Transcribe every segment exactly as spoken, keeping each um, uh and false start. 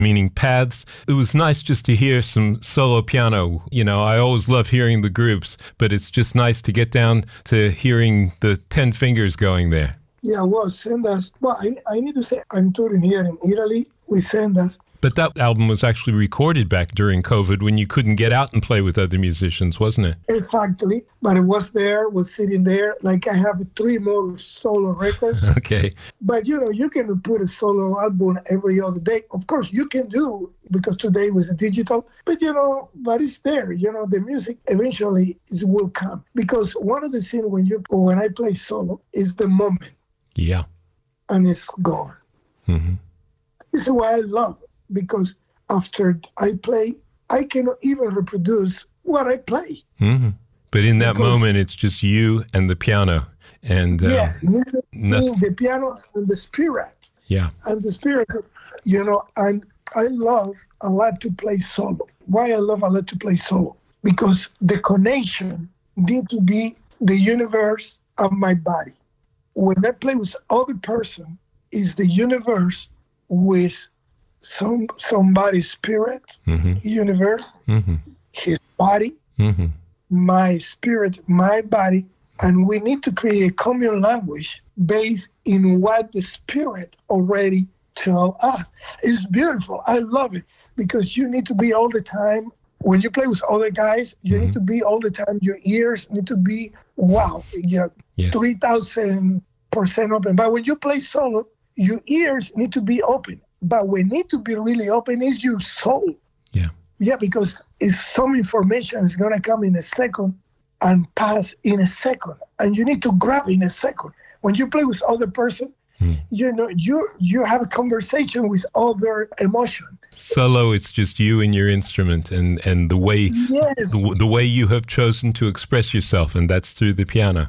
meaning paths. It was nice just to hear some solo piano. You know, I always love hearing the groups, but it's just nice to get down to hearing the ten fingers going there. Yeah, well, Sendas, well, I, I need to say, I'm touring here in Italy with Sendas. But that album was actually recorded back during COVID when you couldn't get out and play with other musicians, wasn't it? Exactly. But it was there, was sitting there. Like I have three more solo records. Okay. But, you know, you can put a solo album every other day. Of course, you can do, because today was digital. But, you know, but it's there. You know, the music eventually is, will come. Because one of the things when, you, when I play solo is the moment. Yeah. And it's gone. Mm-hmm. This is why I love it. Because after I play, I cannot even reproduce what I play. Mm-hmm. But in that because, moment, it's just you and the piano. And uh, yeah, me, nothing. the piano and the spirit. Yeah. And the spirit, you know, and I love a lot to play solo. Why I love a lot to play solo? Because the connection need to be the universe of my body. When I play with other person, is the universe with some somebody's spirit, mm-hmm. universe, mm-hmm. his body, mm-hmm. my spirit, my body, and we need to create a common language based in what the spirit already tell us. It's beautiful. I love it because you need to be all the time. When you play with other guys, you mm-hmm. need to be all the time. Your ears need to be, wow, yeah, yes. three thousand percent open. But when you play solo, your ears need to be open. But what need to be really open is your soul. Yeah. Yeah, because if some information is going to come in a second and pass in a second, and you need to grab in a second. When you play with other person, hmm. you know, you you have a conversation with other emotion. Solo, it's just you and your instrument and, and the way yes. the, the way you have chosen to express yourself, and that's through the piano.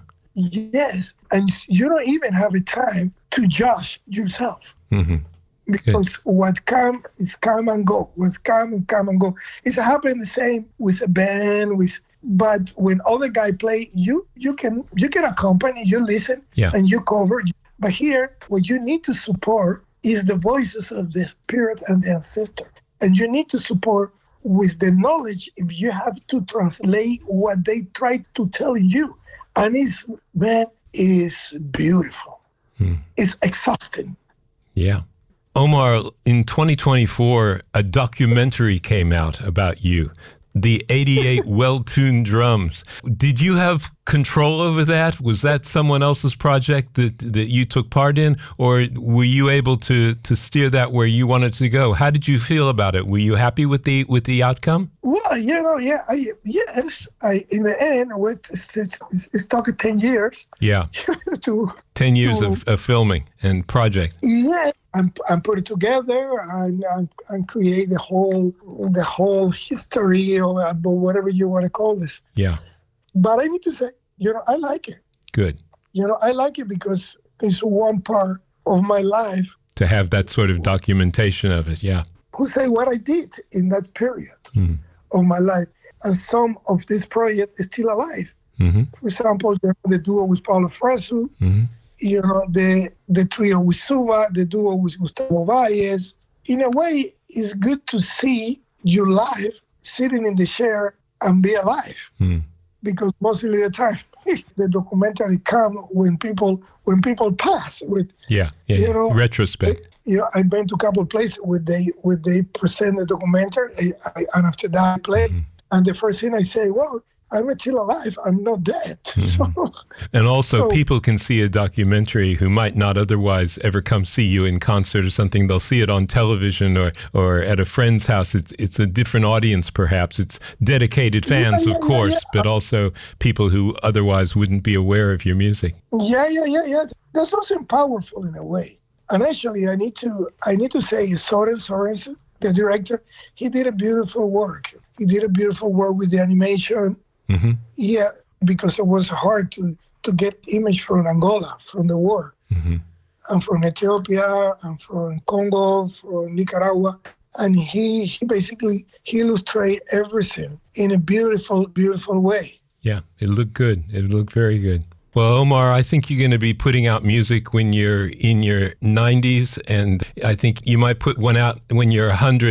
Yes, and you don't even have a time to judge yourself. Mm-hmm. Because Good. What come is come and go. What come and come and go. It's happening the same with a band, with but when other guy play, you you can you can accompany, you listen, yeah. and you cover. But here, what you need to support is the voices of the spirit and the ancestor. And you need to support with the knowledge if you have to translate what they try to tell you. And it's, man, is beautiful. Hmm. It's exhausting. Yeah. Omar, in twenty twenty-four, a documentary came out about you, the eighty-eight Well-Tuned Drums. Did you have control over that? Was that someone else's project that, that you took part in? Or were you able to, to steer that where you wanted to go? How did you feel about it? Were you happy with the with the outcome? Well, you know, yeah, I, yes. I, in the end, with, it's, it's, it's talking ten years. Yeah. to, ten years to, of, of filming and project. Yeah. And, and put it together and, and and create the whole the whole history or whatever you want to call this. Yeah. But I need to say, you know, I like it. Good. You know, I like it because it's one part of my life. To have that sort of documentation of it, yeah. Who say what I did in that period mm-hmm. of my life. And some of this project is still alive. Mm-hmm. For example, the, the duo with Paulo Fresu. Mm-hmm. You know, the the trio with Suba, the duo with Gustavo Valles. In a way, it's good to see you live, sitting in the chair and be alive. Mm. Because most of the time, the documentary come when people when people pass. With yeah, yeah, you know, retrospect. It, you know, I've been to a couple of places where they where they present the documentary, I, I, and after that I play, mm-hmm. and the first thing I say, well, I'm still alive. I'm not dead. Mm-hmm. So, and also, so, people can see a documentary who might not otherwise ever come see you in concert or something. They'll see it on television or, or at a friend's house. It's it's a different audience, perhaps. It's dedicated fans, yeah, yeah, of course, yeah, yeah. but also people who otherwise wouldn't be aware of your music. Yeah, yeah, yeah, yeah. That's something powerful in a way. And actually, I need to I need to say, Soren Sorensen, the director, he did a beautiful work. He did a beautiful work with the animation. Mm-hmm. Yeah, because it was hard to, to get image from Angola, from the war, mm-hmm. and from Ethiopia, and from Congo, from Nicaragua. And he, he basically, he illustrated everything in a beautiful, beautiful way. Yeah, it looked good. It looked very good. Well, Omar, I think you're going to be putting out music when you're in your nineties, and I think you might put one out when you're one hundred.